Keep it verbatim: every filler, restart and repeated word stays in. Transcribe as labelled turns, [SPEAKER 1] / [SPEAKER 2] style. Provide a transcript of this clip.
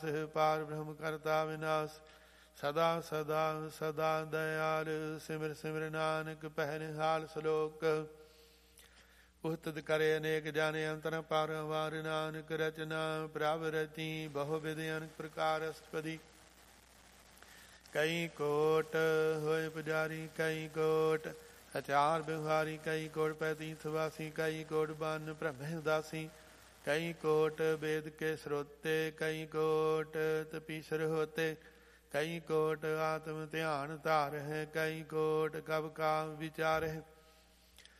[SPEAKER 1] ਪਾਰ ਬ੍ਰਹਮ ਕਰਤਾ ਵਿਨਾਸ਼। ਸਦਾ ਸਦਾ ਸਦਾ ਦਇਆਲ ਸਿਮਰ ਸਿਮਰ ਨਾਨਕ ਪਹਿਨ ਹਾਲ ਸਲੋਕ। ਉਤਤ ਕਰੇ ਅਨੇਕ ਜਾਣੇ ਅੰਤਰ ਪਾਰ ਵਾਰ ਨਾਨਕ ਰਚਨਾ ਪ੍ਰਭ ਰਤੀ ਬਹੁ ਵਿਧ ਅਨੇਕ ਪ੍ਰਕਾਰ ਅਸਪਦੀ। ਕਈ ਕੋਟ ਹੋਏ ਪੁਜਾਰੀ ਕਈ ਕੋਟ ਹਥਿਆਰ ਬਿਹਾਰੀ ਕਈ ਕੋਟ ਪੈਤੀਸ ਵਾਸੀ ਕਈ ਕੋਟ ਬਨ ਬ੍ਰਹਮੇ ਉਦਾਸੀ। ਕਈ ਕੋਟ वेद के स्रोते कई कोट तपीसर होते। कई कोट आत्म ध्यान धार है कई कोट कब का विचार है।